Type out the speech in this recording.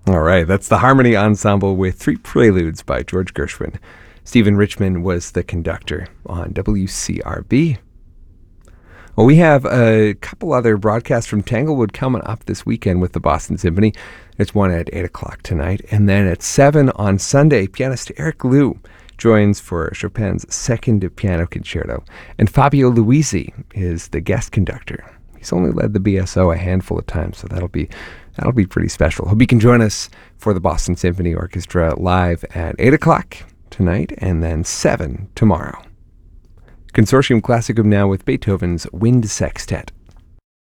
All right, that's the Harmony Ensemble with 3 Preludes by George Gershwin. Stephen Richman was the conductor on WCRB. Well, we have a couple other broadcasts from Tanglewood coming up this weekend with the Boston Symphony. There's one at 8 o'clock tonight. And then at 7 on Sunday, pianist Eric Liu joins for Chopin's second piano concerto. And Fabio Luisi is the guest conductor. He's only led the BSO a handful of times, so that'll be pretty special. Hope you can join us for the Boston Symphony Orchestra live at 8 o'clock tonight and then 7 tomorrow. Consortium Classicum now with Beethoven's Wind Sextet.